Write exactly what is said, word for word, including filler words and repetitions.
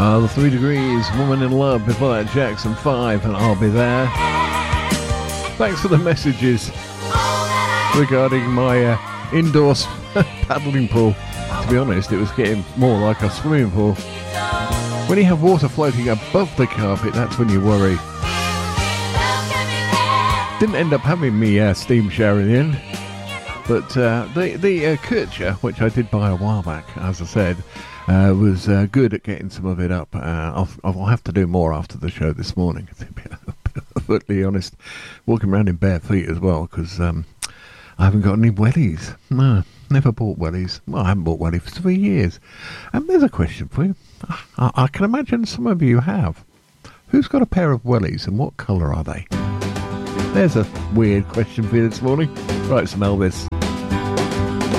Uh, the Three Degrees, Woman in Love, before that Jackson five, and I'll Be There. Thanks for the messages regarding my uh, indoor paddling pool. To be honest, it was getting more like a swimming pool. When you have water floating above the carpet, that's when you worry. Didn't end up having me uh, steam shower in the end, but uh, the, the uh, Kutcher, which I did buy a while back, as I said, Uh, was uh, good at getting some of it up. Uh, I'll, I'll have to do more after the show this morning, to be perfectly honest. Walking around in bare feet as well, because um, I haven't got any wellies. No, never bought wellies. Well, I haven't bought wellies for three years. And there's a question for you. I, I can imagine some of you have. Who's got a pair of wellies, and what colour are they? There's a weird question for you this morning. Right, some Elvis.